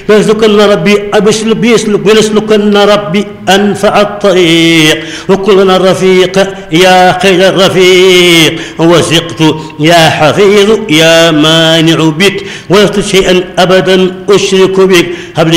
ويسلكن ربي ويسلكن ربي أنفع الطريق وكلنا الرفيق يا خير الرفيق وثقت يا حفيظ يا مانع بك ولست شيئا أبدا أشرك بك هب لي